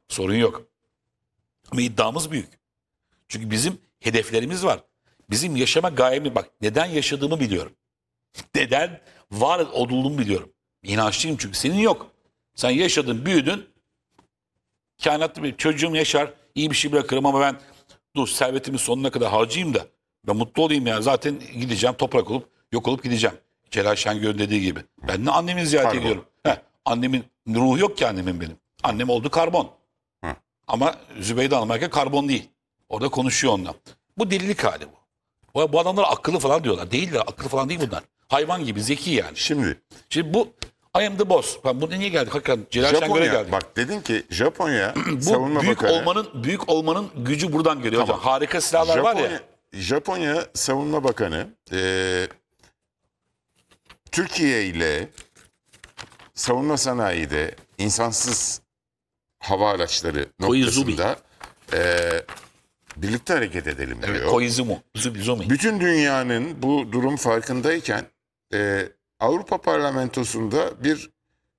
Sorun yok. Ama iddiamız büyük. Çünkü bizim hedeflerimiz var. Bizim yaşama gayemiz, bak neden yaşadığımı biliyorum. Neden var olduğumu biliyorum. İnançlıyım çünkü senin yok. Sen yaşadın, büyüdün. Kainatlı bir çocuğum yaşar, iyi bir şey bırakırım ama ben dur servetimi sonuna kadar harcayayım da ben mutlu olayım ya. Zaten gideceğim, toprak olup yok olup gideceğim. Celal Şengör'ün dediği gibi. Ben de annemi ziyaret ediyorum. Annemin ruhu yok ki annemin benim. Annem oldu karbon. Ama Zübeyde Hanım erkek karbon değil. Orada konuşuyor onunla. Bu delilik hali bu. Bu adamlar akıllı falan diyorlar. Değiller, akıllı falan değil bunlar. Hayvan gibi, zeki yani. Şimdi Bu I am the boss. Ben bu niye geldik? Hakikaten Celal Şengör'e geldik. bak dedin ki Japonya Bu savunma büyük bakanı büyük olmanın gücü buradan geliyor hocam. Harika silahlar var ya. Japonya savunma bakanı Türkiye ile savunma sanayide insansız hava araçları noktasında birlikte hareket edelim diyor. Evet, Koizumi. Zumi. Bütün dünyanın bu durum farkındayken Avrupa Parlamentosu'nda bir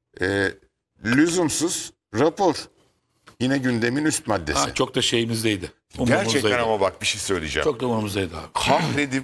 lüzumsuz rapor yine gündemin üst maddesi. Ha, çok da şeyimizdeydi. Gerçekten ama bak bir şey söyleyeceğim. Çok da umurumuzdaydı abi. Kahredip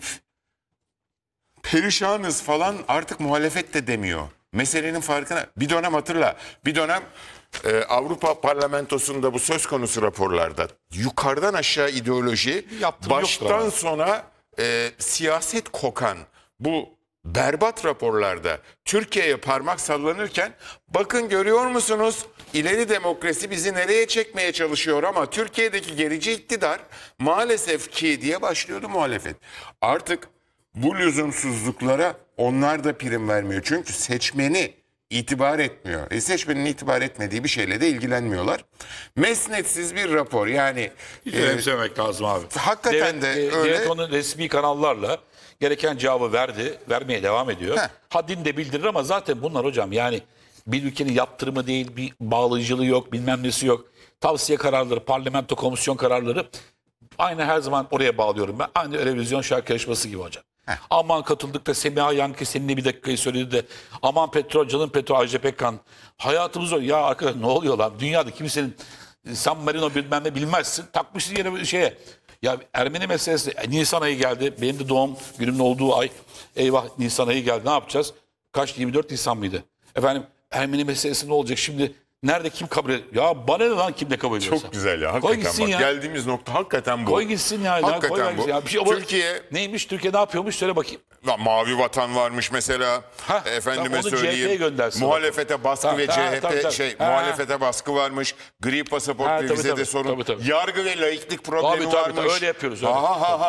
perişanız falan artık muhalefet de demiyor. Meselenin farkına. Bir dönem hatırla. Bir dönem Avrupa Parlamentosu'nda bu söz konusu raporlarda yukarıdan aşağı ideoloji, baştan sona siyaset kokan bu berbat raporlarda Türkiye'ye parmak sallanırken bakın görüyor musunuz ileri demokrasi bizi nereye çekmeye çalışıyor ama Türkiye'deki gerici iktidar maalesef ki diye başlıyordu muhalefet. Artık bu lüzumsuzluklara onlar da prim vermiyor. Çünkü seçmeni itibar etmiyor. Seçmenin itibar etmediği bir şeyle de ilgilenmiyorlar. Mesnetsiz bir rapor yani. Önemsemek lazım abi. Hakikaten de öyle. Devlet onun resmi kanallarla gereken cevabı verdi. Vermeye devam ediyor. Haddini de bildirir ama zaten bunlar hocam yani bir ülkenin yaptırımı değil, bir bağlayıcılığı yok, bilmem nesi yok. Tavsiye kararları, parlamento komisyon kararları aynı her zaman oraya bağlıyorum ben. Aynı Eurovision şarkı yarışması gibi hocam. Aman katıldık da Semiha Yankı seninle bir dakikayı söyledi de aman petrol canım petrol Ajda Pekkan. Hayatımız o. Ya arkadaş ne oluyor lan? Dünyada kimsenin San Marino bilmem ne bilmezsin. Takmışsın yine bir şeye. Ya Ermeni meselesi Nisan ayı geldi. Benim de doğum günümün olduğu ay. Eyvah Nisan ayı geldi. Ne yapacağız? Kaç? 24 Nisan mıydı? Efendim Ermeni meselesi ne olacak? Şimdi nerede kim kabul ediyor? Ya bana ne lan kim ne kabul ediyorsa. Çok güzel ya. Koy Hakikaten gitsin bak ya. geldiğimiz nokta hakikaten bu. Koy gitsin ya. Hakikaten koy bu. Ya. Bir şey, Türkiye neymiş? Türkiye ne yapıyormuş? Söyle bakayım. Mavi vatan varmış mesela. Efendime onu söyleyeyim. CHP'ye göndersin. Muhalefete baskı ve CHP muhalefete baskı varmış. Gri pasaport ve vizede sorun. Tabii. Yargı ve laiklik problemi varmış. Tabii, öyle yapıyoruz. Öyle.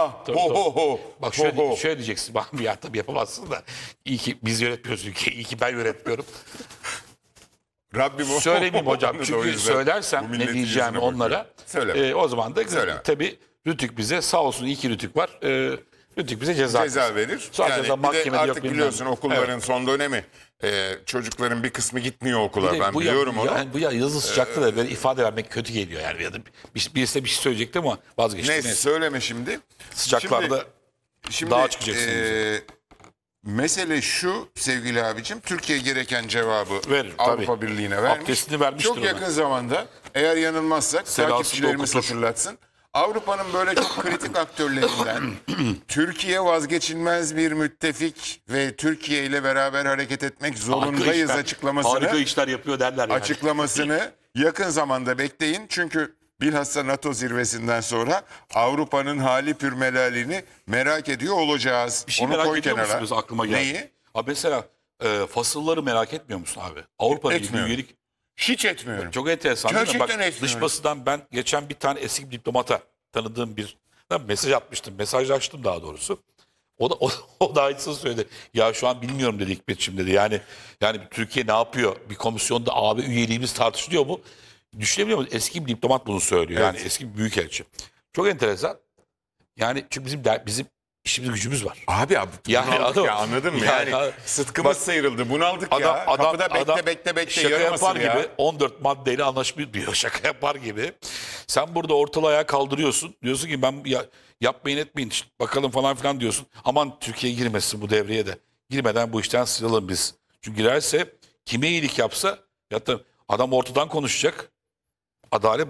Bak şöyle diyeceksin. Bak ya tabii yapamazsın da. İyi ki biz yönetmiyoruz ülkeyi. İyi ki ben yönetmiyorum. Rabbim o. Söylemeyeyim hocam. Çünkü söylersem ne diyeceğimi onlara. O zaman da tabii Rütük bize sağ olsun iyi ki Rütük var. Rütük bize ceza verir. Sonra Yani bir de artık biliyorsun okulların son dönemi. Çocukların bir kısmı gitmiyor okula. Ben biliyorum onu. Yani bu ya yazı sıcakta da böyle ifade vermek kötü geliyor yani. Ya da birisi bir şey söyleyecekti ama vazgeçtim. Neyse söyleme şimdi. Sıcaklarda şimdi dağa çıkacaksın. Mesele şu sevgili abicim. Türkiye gereken cevabı verir, Avrupa Birliği'ne vermiş. Abdestini vermiştir çok yakın zamanda eğer yanılmazsak takipçilerimiz hatırlatsın. Avrupa'nın böyle çok kritik aktörlerinden Türkiye vazgeçilmez bir müttefik ve Türkiye ile beraber hareket etmek zorundayız açıklamasını. Harika işler yapıyor derler yani. Açıklamasını yakın zamanda bekleyin. Çünkü bilhassa NATO zirvesinden sonra Avrupa'nın hali pürmelalini merak ediyor olacağız. Bir şey onu merak koy ediyor kenara. musunuz aklıma geldi? Neyi? Abi mesela fasılları merak etmiyor musun abi? Avrupa Birliği üyelik. Hiç etmiyorum. Çok enteresan değil mi? Gerçekten Bak, etmiyorum. dış basından ben geçen bir tane eski bir diplomata tanıdığım bir mesaj atmıştım. Mesajlaştım daha doğrusu. O da aynısını söyledi. Ya şu an bilmiyorum dedi Hikmetciğim dedi. Yani Türkiye ne yapıyor? Bir komisyonda AB üyeliğimiz tartışılıyor mu? Düşünebiliyor musun? Eski bir diplomat bunu söylüyor. Evet. Yani eski bir büyükelçi. Çok enteresan. Yani çünkü bizim işimiz gücümüz var. Abi Yani bunaldık ya anladın mı? Yani sıtkımız sıyrıldı. Bunaldık ya. Kapıda bekle şaka yarım yapar asır ya. gibi 14 maddeyle anlaşmış diyor. Şaka yapar gibi. Sen burada ortalığı ayağa kaldırıyorsun. Diyorsun ki ben yapmayın etmeyin işte, bakalım falan filan diyorsun. Aman Türkiye girmesin bu devreye de. Girmeden bu işten sıyrılalım biz. Çünkü girerse kime iyilik yapsa ya da adam ortadan konuşacak. Adalet